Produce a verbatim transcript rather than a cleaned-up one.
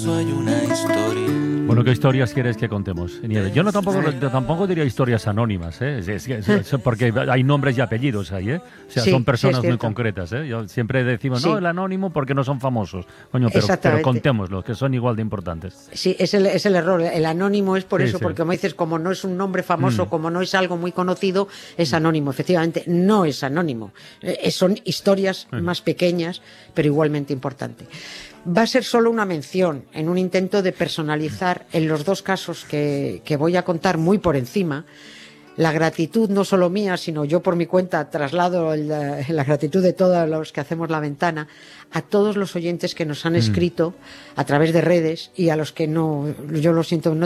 hay una historia. Bueno, ¿qué historias quieres que contemos, Nieves? Yo no tampoco, yo tampoco diría historias anónimas, ¿eh? Es- es- es- es- porque hay nombres y apellidos ahí, ¿eh? O sea, Sí, son sí, personas es muy cierto. concretas, ¿eh? Yo siempre decimos, Sí. no, el anónimo porque no son famosos. Coño, pero, pero Exactamente. contémoslos, que son igual de importantes. Sí, es el, es el error. El anónimo es por Sí, eso, sí. porque como dices, como no es un nombre famoso, Mm. como no es algo muy conocido, es anónimo. Efectivamente, no es anónimo. Eh, son historias Mm. más pequeñas, pero igualmente importantes. Va a ser solo una mención en un intento de personalizar en los dos casos que, que voy a contar muy por encima. La gratitud no solo mía, sino yo por mi cuenta traslado la, la gratitud de todos los que hacemos La Ventana a todos los oyentes que nos han escrito a través de redes y a los que no, yo lo siento, no